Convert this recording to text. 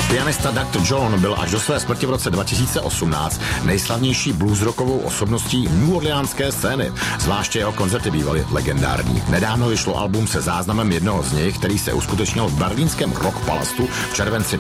Pianista Dr. John byl až do své smrti v roce 2018 nejslavnější bluesrockovou osobností neworleanské scény. Zvláště jeho koncerty bývaly legendární. Nedávno vyšlo album se záznamem jednoho z nich, který se uskutečnil v berlínském Rock Palastu v červenci